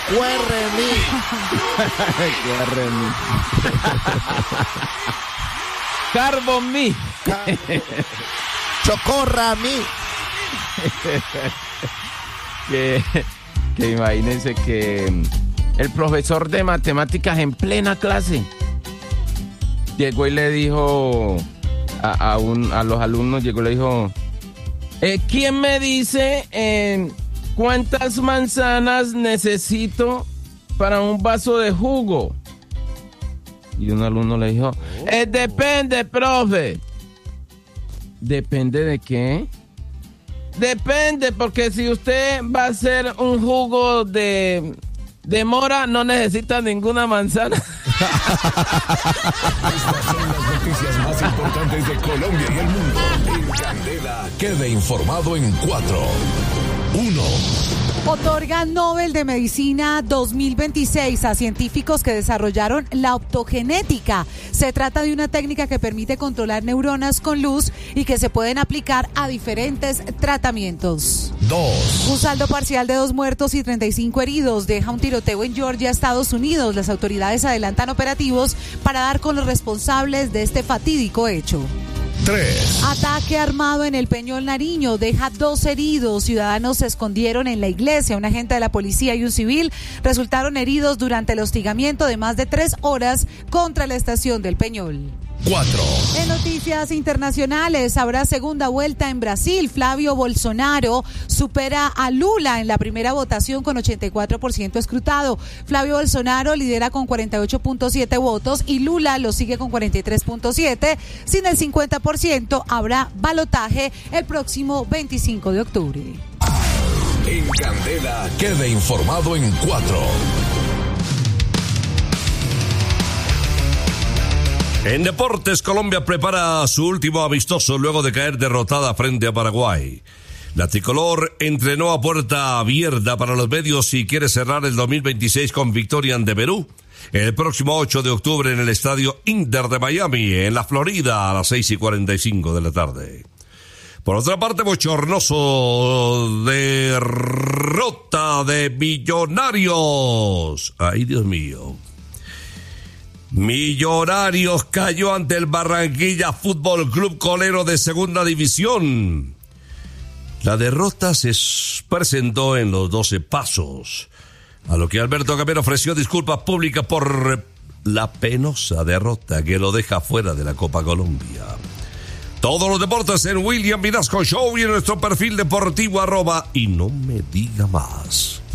Cuérremi. Cuérremi. Carbon me. Chocorra mí. que imagínense que el profesor de matemáticas en plena clase llegó y le dijo a los alumnos, llegó y le dijo, ¿quién me dice cuántas manzanas necesito para un vaso de jugo? Y un alumno le dijo, depende, profe. ¿Depende de qué? Depende, porque si usted va a hacer un jugo de mora, no necesita ninguna manzana. Estas son las noticias más importantes de Colombia y el mundo. En Candela, quede informado en 4, 1. Otorga Nobel de Medicina 2026 a científicos que desarrollaron la optogenética. Se trata de una técnica que permite controlar neuronas con luz y que se pueden aplicar a diferentes tratamientos. 2. Un saldo parcial de 2 muertos y 35 heridos deja un tiroteo en Georgia, Estados Unidos. Las autoridades adelantan operativos para dar con los responsables de este fatídico hecho. 3. Ataque armado en el Peñol Nariño deja 2 heridos. Ciudadanos se escondieron en la iglesia. Un agente de la policía y un civil resultaron heridos durante el hostigamiento de más de 3 horas contra la estación del Peñol. 4. En noticias internacionales, habrá segunda vuelta en Brasil. Flavio Bolsonaro supera a Lula en la primera votación con 84% escrutado. Flavio Bolsonaro lidera con 48.7 votos y Lula lo sigue con 43.7. Sin el 50%, habrá balotaje el próximo 25 de octubre. En Candela, quede informado en 4. En deportes, Colombia prepara su último amistoso luego de caer derrotada frente a Paraguay. La tricolor entrenó a puerta abierta para los medios y quiere cerrar el 2026 con victoria ante Perú el próximo 8 de octubre en el estadio Inter de Miami, en la Florida, a las 6:45 de la tarde. Por otra parte, bochornoso derrota de Millonarios. Ay, Dios mío. Millonarios cayó ante el Barranquilla Fútbol Club Colero de Segunda División. La derrota se presentó en los 12 pasos, a lo que Alberto Gamero ofreció disculpas públicas por la penosa derrota que lo deja fuera de la Copa Colombia. Todos los deportes en William Vinasco Show y en nuestro perfil deportivo @ y no me diga más.